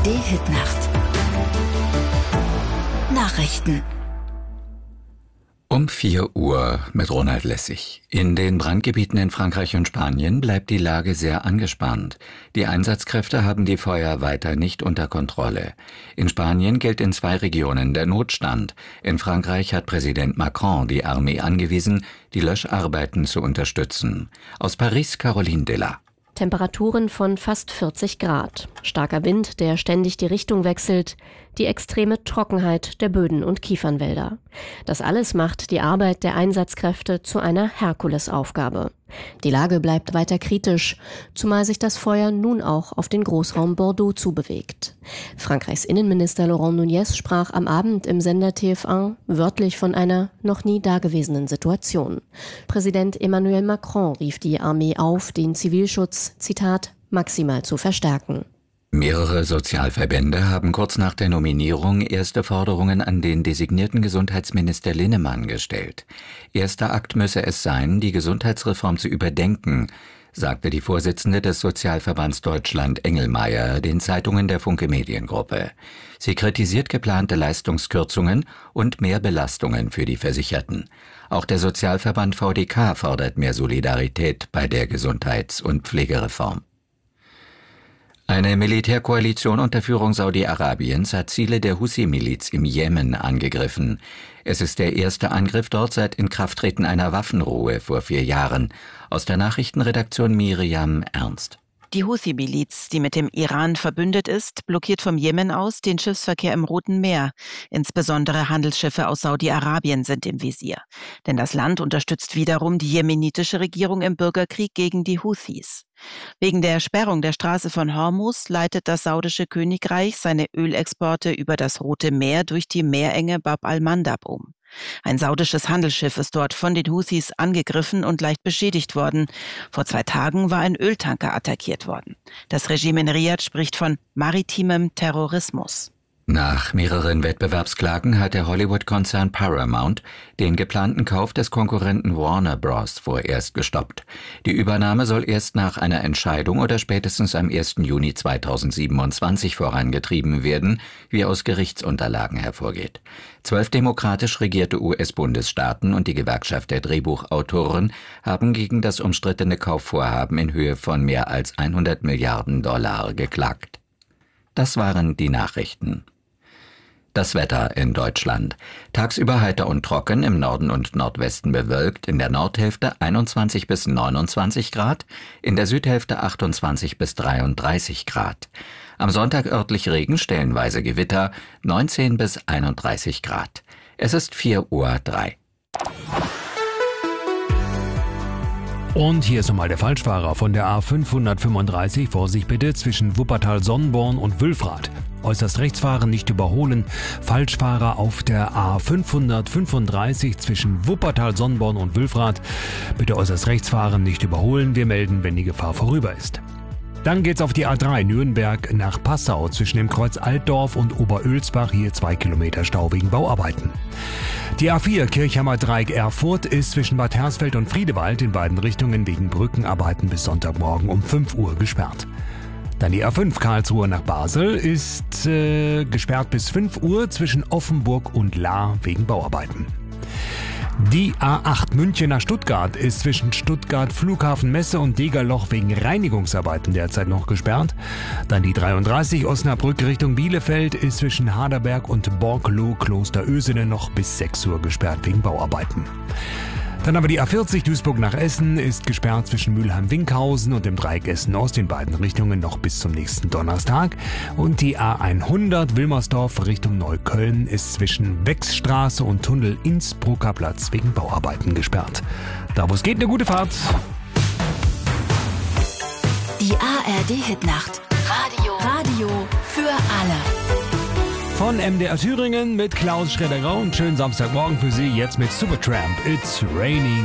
ARD-Hitnacht. Nachrichten. Um 4 Uhr mit Ronald Lessig. In den Brandgebieten in Frankreich und Spanien bleibt die Lage sehr angespannt. Die Einsatzkräfte haben die Feuer weiter nicht unter Kontrolle. In Spanien gilt in 2 Regionen der Notstand. In Frankreich hat Präsident Macron die Armee angewiesen, die Löscharbeiten zu unterstützen. Aus Paris Caroline Della. Temperaturen von fast 40 Grad, starker Wind, der ständig die Richtung wechselt, die extreme Trockenheit der Böden und Kiefernwälder. Das alles macht die Arbeit der Einsatzkräfte zu einer Herkulesaufgabe. Die Lage bleibt weiter kritisch, zumal sich das Feuer nun auch auf den Großraum Bordeaux zubewegt. Frankreichs Innenminister Laurent Nunez sprach am Abend im Sender TF1 wörtlich von einer noch nie dagewesenen Situation. Präsident Emmanuel Macron rief die Armee auf, den Zivilschutz, Zitat, maximal zu verstärken. Mehrere Sozialverbände haben kurz nach der Nominierung erste Forderungen an den designierten Gesundheitsminister Linnemann gestellt. Erster Akt müsse es sein, die Gesundheitsreform zu überdenken, sagte die Vorsitzende des Sozialverbands Deutschland Engelmeier den Zeitungen der Funke Mediengruppe. Sie kritisiert geplante Leistungskürzungen und mehr Belastungen für die Versicherten. Auch der Sozialverband VDK fordert mehr Solidarität bei der Gesundheits- und Pflegereform. Eine Militärkoalition unter Führung Saudi-Arabiens hat Ziele der Huthi-Miliz im Jemen angegriffen. Es ist der erste Angriff dort seit Inkrafttreten einer Waffenruhe vor 4 Jahren. Aus der Nachrichtenredaktion Miriam Ernst. Die Huthi-Miliz, die mit dem Iran verbündet ist, blockiert vom Jemen aus den Schiffsverkehr im Roten Meer. Insbesondere Handelsschiffe aus Saudi-Arabien sind im Visier. Denn das Land unterstützt wiederum die jemenitische Regierung im Bürgerkrieg gegen die Houthis. Wegen der Sperrung der Straße von Hormuz leitet das saudische Königreich seine Ölexporte über das Rote Meer durch die Meerenge Bab al-Mandab um. Ein saudisches Handelsschiff ist dort von den Houthis angegriffen und leicht beschädigt worden. Vor 2 Tagen war ein Öltanker attackiert worden. Das Regime in Riad spricht von maritimem Terrorismus. Nach mehreren Wettbewerbsklagen hat der Hollywood-Konzern Paramount den geplanten Kauf des Konkurrenten Warner Bros. Vorerst gestoppt. Die Übernahme soll erst nach einer Entscheidung oder spätestens am 1. Juni 2027 vorangetrieben werden, wie aus Gerichtsunterlagen hervorgeht. 12 demokratisch regierte US-Bundesstaaten und die Gewerkschaft der Drehbuchautoren haben gegen das umstrittene Kaufvorhaben in Höhe von mehr als 100 Milliarden Dollar geklagt. Das waren die Nachrichten. Das Wetter in Deutschland. Tagsüber heiter und trocken, im Norden und Nordwesten bewölkt, in der Nordhälfte 21 bis 29 Grad, in der Südhälfte 28 bis 33 Grad. Am Sonntag örtlich Regen, stellenweise Gewitter, 19 bis 31 Grad. Es ist 4:03 Uhr. Und hier ist nochmal der Falschfahrer von der A535. Vorsicht bitte zwischen Wuppertal-Sonnenborn und Wülfrath. Äußerst rechts fahren, nicht überholen. Falschfahrer auf der A535 zwischen Wuppertal-Sonnenborn und Wülfrath. Bitte äußerst rechts fahren, nicht überholen. Wir melden, wenn die Gefahr vorüber ist. Dann geht's auf die A3 Nürnberg nach Passau zwischen dem Kreuz Altdorf und Oberölsbach. Hier 2 Kilometer Stau wegen Bauarbeiten. Die A4 Kirchhammer Dreieck Erfurt ist zwischen Bad Hersfeld und Friedewald in beiden Richtungen wegen Brückenarbeiten bis Sonntagmorgen um 5 Uhr gesperrt. Dann die A5 Karlsruhe nach Basel ist gesperrt bis 5 Uhr zwischen Offenburg und Lahr wegen Bauarbeiten. Die A8 München nach Stuttgart ist zwischen Stuttgart Flughafen Messe und Degerloch wegen Reinigungsarbeiten derzeit noch gesperrt. Dann die 33 Osnabrück Richtung Bielefeld ist zwischen Haderberg und Borkelow Klosterösene noch bis 6 Uhr gesperrt wegen Bauarbeiten. Dann aber die A40 Duisburg nach Essen ist gesperrt zwischen Mülheim-Winkhausen und dem Dreieck Essen-Ost in beiden Richtungen noch bis zum nächsten Donnerstag. Und die A100 Wilmersdorf Richtung Neukölln ist zwischen Wechsstraße und Tunnel Innsbrucker Platz wegen Bauarbeiten gesperrt. Da wo es geht, eine gute Fahrt. Die ARD-Hitnacht. Radio für alle. Von MDR Thüringen mit Klaus Schredder-Grau und schönen Samstagmorgen für Sie jetzt mit Supertramp. It's raining.